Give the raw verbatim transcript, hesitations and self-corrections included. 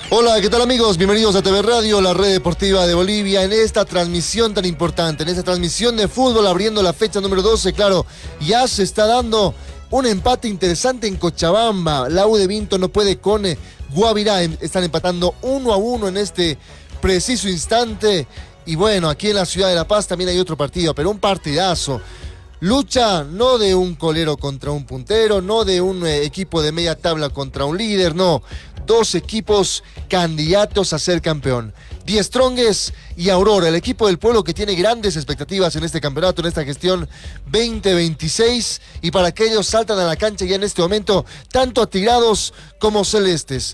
Hola, ¿qué tal amigos? Bienvenidos a T V Radio, la red deportiva de Bolivia, en esta transmisión tan importante, en esta transmisión de fútbol, abriendo la fecha número doce, claro, ya se está dando un empate interesante en Cochabamba. La U de Vinto no puede con eh, Guavirá, están empatando uno a uno en este preciso instante. Y bueno, aquí en la ciudad de La Paz también hay otro partido, pero un partidazo. Lucha no de un colero contra un puntero, no de un eh, equipo de media tabla contra un líder, no. Dos equipos candidatos a ser campeón. Die Strongest y Aurora, el equipo del pueblo que tiene grandes expectativas en este campeonato, en esta gestión veinte veintiséis. Y para que ellos saltan a la cancha ya en este momento, tanto atigrados como celestes.